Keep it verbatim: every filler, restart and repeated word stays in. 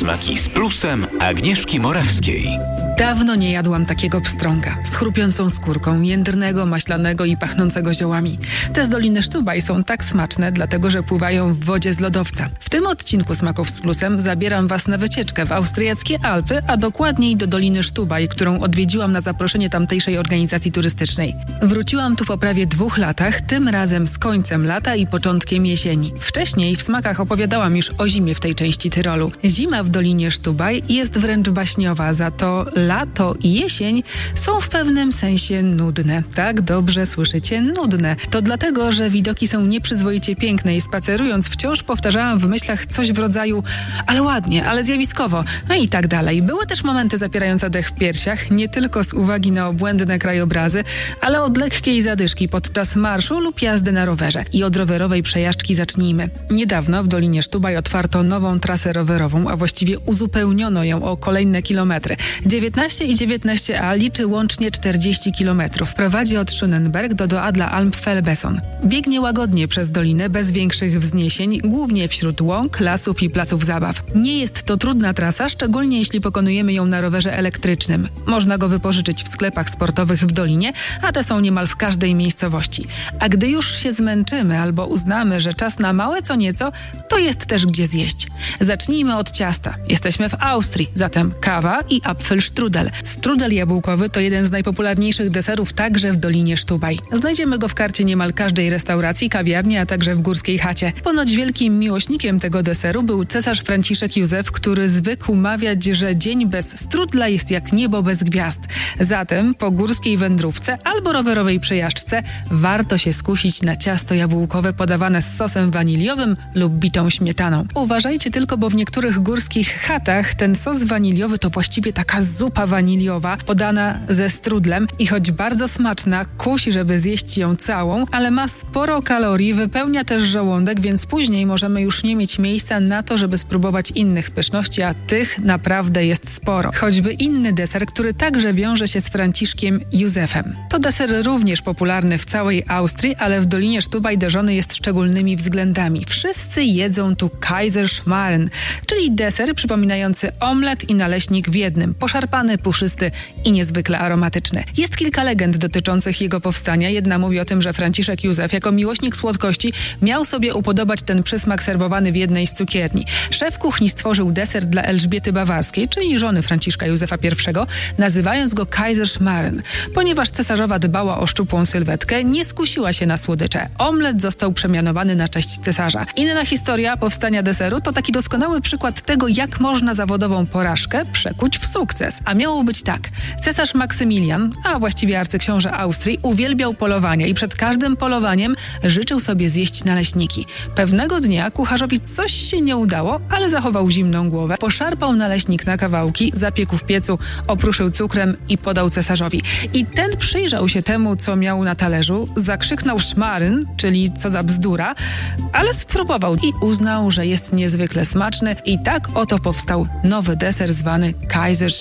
Smaki z plusem Agnieszki Morawskiej. Dawno nie jadłam takiego pstrąga z chrupiącą skórką, jędrnego, maślanego i pachnącego ziołami. Te z Doliny Sztubaj są tak smaczne, dlatego że pływają w wodzie z lodowca. W tym odcinku Smaków z plusem zabieram Was na wycieczkę w austriackie Alpy, a dokładniej do Doliny Sztubaj, którą odwiedziłam na zaproszenie tamtejszej organizacji turystycznej. Wróciłam tu po prawie dwóch latach, tym razem z końcem lata i początkiem jesieni. Wcześniej w Smakach opowiadałam już o zimie w tej części Tyrolu. Zima w Dolinie Sztubaj jest wręcz baśniowa, za to lato i jesień są w pewnym sensie nudne. Tak, dobrze słyszycie, nudne. To dlatego, że widoki są nieprzyzwoicie piękne i spacerując wciąż powtarzałam w myślach coś w rodzaju ale ładnie, ale zjawiskowo, no i tak dalej. Były też momenty zapierające dech w piersiach, nie tylko z uwagi na obłędne krajobrazy, ale od lekkiej zadyszki podczas marszu lub jazdy na rowerze. I od rowerowej przejażdżki zacznijmy. Niedawno w Dolinie Sztubaj otwarto nową trasę rowerową, a właściwie uzupełniono ją o kolejne kilometry. dziewiętnaście i dziewiętnaście A liczy łącznie czterdzieści kilometrów. Prowadzi od Schönenberg do Doadla Alm-Felbeson. Biegnie łagodnie przez dolinę, bez większych wzniesień, głównie wśród łąk, lasów i placów zabaw. Nie jest to trudna trasa, szczególnie jeśli pokonujemy ją na rowerze elektrycznym. Można go wypożyczyć w sklepach sportowych w dolinie, a te są niemal w każdej miejscowości. A gdy już się zmęczymy albo uznamy, że czas na małe co nieco, to jest też gdzie zjeść. Zacznijmy od ciasta. Jesteśmy w Austrii, zatem kawa i Apfelstrudel. Strudel jabłkowy to jeden z najpopularniejszych deserów także w Dolinie Sztubaj. Znajdziemy go w karcie niemal każdej restauracji, kawiarni, a także w górskiej chacie. Ponoć wielkim miłośnikiem tego deseru był cesarz Franciszek Józef, który zwykł mawiać, że dzień bez strudla jest jak niebo bez gwiazd. Zatem po górskiej wędrówce albo rowerowej przejażdżce warto się skusić na ciasto jabłkowe podawane z sosem waniliowym lub bitą śmietaną. Uważajcie tylko, bo w niektórych górskich chatach ten sos waniliowy to właściwie taka zupa waniliowa podana ze strudlem i choć bardzo smaczna, kusi, żeby zjeść ją całą, ale ma sporo kalorii, wypełnia też żołądek, więc później możemy już nie mieć miejsca na to, żeby spróbować innych pyszności, a tych naprawdę jest sporo. Choćby inny deser, który także wiąże się z Franciszkiem Józefem. To deser również popularny w całej Austrii, ale w Dolinie Sztubaj darzony jest szczególnymi względami. Wszyscy jedzą tu Kaiserschmarren, czyli deser przypominający omlet i naleśnik w jednym. Poszarpany, puszysty i niezwykle aromatyczny. Jest kilka legend dotyczących jego powstania. Jedna mówi o tym, że Franciszek Józef jako miłośnik słodkości miał sobie upodobać ten przysmak serwowany w jednej z cukierni. Szef kuchni stworzył deser dla Elżbiety Bawarskiej, czyli żony Franciszka Józefa pierwszego, nazywając go Kaiserschmarren. Ponieważ cesarzowa dbała o szczupłą sylwetkę, nie skusiła się na słodycze. Omlet został przemianowany na cześć cesarza. Inna historia powstania deseru to taki doskonały przykład tego, jak można zawodową porażkę przekuć w sukces. A miało być tak. Cesarz Maksymilian, a właściwie arcyksiąże Austrii, uwielbiał polowania i przed każdym polowaniem życzył sobie zjeść naleśniki. Pewnego dnia kucharzowi coś się nie udało, ale zachował zimną głowę, poszarpał naleśnik na kawałki, zapiekł w piecu, opruszył cukrem i podał cesarzowi. I ten przyjrzał się temu, co miał na talerzu, zakrzyknął szmaryn, czyli co za bzdura, ale spróbował i uznał, że jest niezwykle smaczny i tak oto powstał nowy deser zwany Kaiserschmarren.